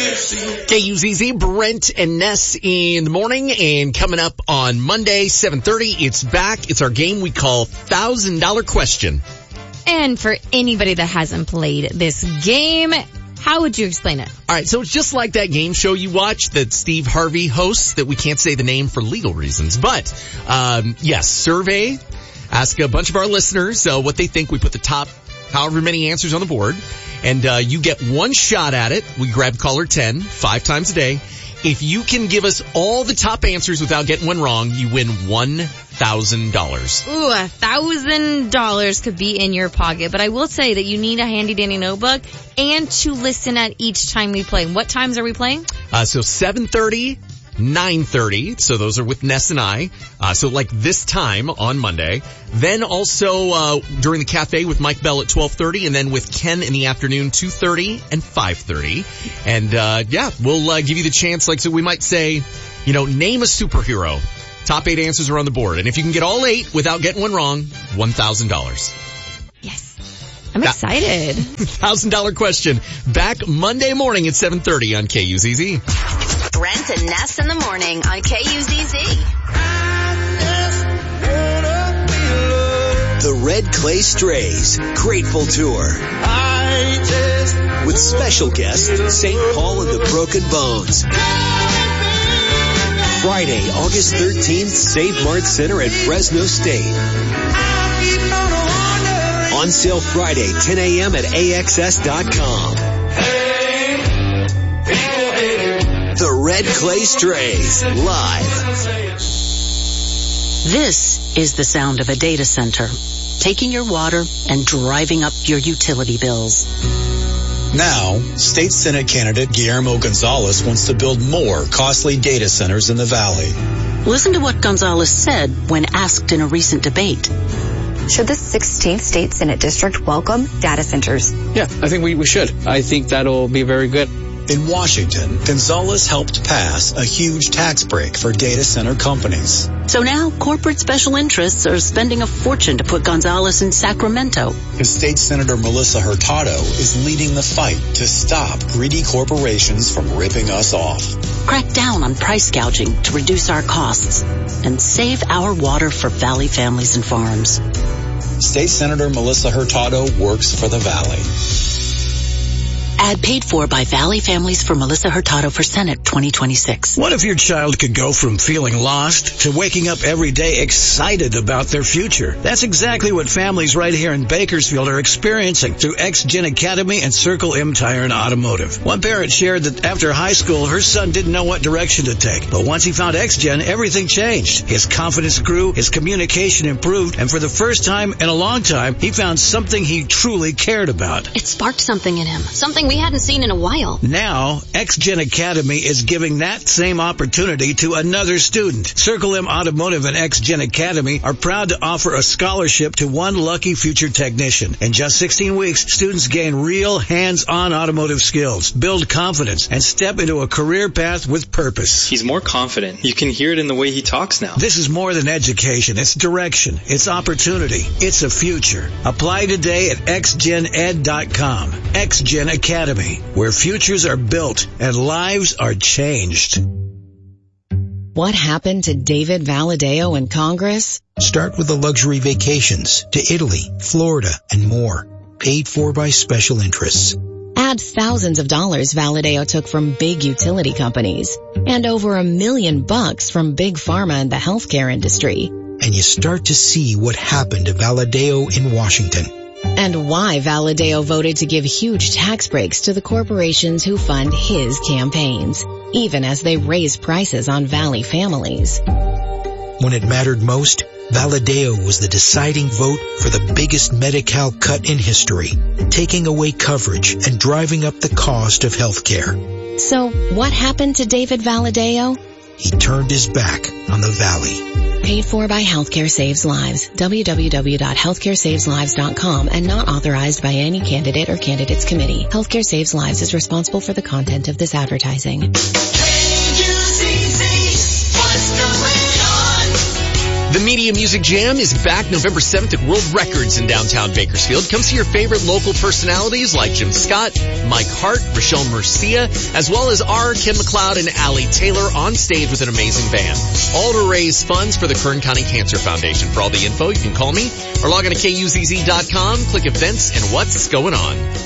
KUZZ, Brent and Ness in the morning, and coming up on Monday, 7:30, it's back. It's our game we call $1,000 Question. And for anybody that hasn't played this game, how would you explain it? All right, so it's just like that game show you watch that Steve Harvey hosts that we can't say the name for legal reasons. But, yes, survey, ask a bunch of our listeners what they think. We put the top however many answers on the board, and you get one shot at it. We grab caller 10 5 times a day. If you can give us all the top answers without getting one wrong, you win $1,000. Ooh, $1,000 could be in your pocket. But I will say that you need a handy dandy notebook and to listen at each time we play. What times are we playing? So 7:30, 9:30. So those are with Ness and I. So like this time on Monday. Then also during the cafe with Mike Bell at 12:30, and then with Ken in the afternoon, 2:30 and 5:30. And we'll give you the chance. Like, so we might say, name a superhero. Top 8 answers are on the board, and if you can get all 8 without getting one wrong, $1,000. Yes, I'm excited. $1,000 question back Monday morning at 7:30 on KUZZ. Brent and Ness in the morning on KUZZ. The Red Clay Strays Grateful Tour. With special guest, St. Paul and the Broken Bones. Friday, August 13th, Save Mart Center at Fresno State. On sale Friday, 10 a.m. at AXS.com. The Red Clay Strays, live. This is the sound of a data center, taking your water and driving up your utility bills. Now, State Senate candidate Guillermo Gonzalez wants to build more costly data centers in the Valley. Listen to what Gonzalez said when asked in a recent debate. Should the 16th State Senate District welcome data centers? Yeah, I think we should. I think that'll be very good. In Washington, Gonzalez helped pass a huge tax break for data center companies. So now corporate special interests are spending a fortune to put Gonzalez in Sacramento. And State Senator Melissa Hurtado is leading the fight to stop greedy corporations from ripping us off. Crack down on price gouging to reduce our costs and save our water for Valley families and farms. State Senator Melissa Hurtado works for the Valley. Ad paid for by Valley Families for Melissa Hurtado for Senate 2026. What if your child could go from feeling lost to waking up every day excited about their future? That's exactly what families right here in Bakersfield are experiencing through X-Gen Academy and Circle M Tire and Automotive. One parent shared that after high school, her son didn't know what direction to take. But once he found X-Gen, everything changed. His confidence grew, his communication improved, and for the first time in a long time, he found something he truly cared about. It sparked something in him, something we hadn't seen in a while. Now, X-Gen Academy is giving that same opportunity to another student. Circle M Automotive and X-Gen Academy are proud to offer a scholarship to one lucky future technician. In just 16 weeks, students gain real hands-on automotive skills, build confidence, and step into a career path with purpose. He's more confident. You can hear it in the way he talks now. This is more than education. It's direction. It's opportunity. It's a future. Apply today at xgened.com. X-Gen Academy, where futures are built and lives are changed. What happened to David Valadao in Congress? Start with the luxury vacations to Italy, Florida, and more. Paid for by special interests. Add thousands of dollars Valadao took from big utility companies and over $1 million from big pharma and the healthcare industry. And you start to see what happened to Valadao in Washington. And why Valadao voted to give huge tax breaks to the corporations who fund his campaigns, even as they raise prices on Valley families. When it mattered most, Valadao was the deciding vote for the biggest Medi-Cal cut in history, taking away coverage and driving up the cost of health care. So what happened to David Valadao? He turned his back on the Valley. Paid for by Healthcare Saves Lives. www.healthcaresaveslives.com and not authorized by any candidate or candidates committee. Healthcare Saves Lives is responsible for the content of this advertising. The Media Music Jam is back November 7th at World Records in downtown Bakersfield. Come see your favorite local personalities like Jim Scott, Mike Hart, Rochelle Murcia, as well as Kim McLeod, and Allie Taylor on stage with an amazing band. All to raise funds for the Kern County Cancer Foundation. For all the info, you can call me or log on to KUZZ.com, click events and what's going on.